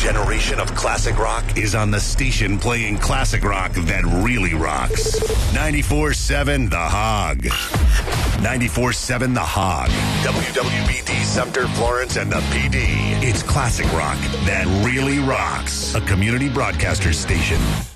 generation of classic rock is on the station playing classic rock that really rocks. 94.7 The Hog. 94.7 The Hog. WWBD Sumter, Florence, and the PD. It's classic rock that really rocks. A community broadcaster station.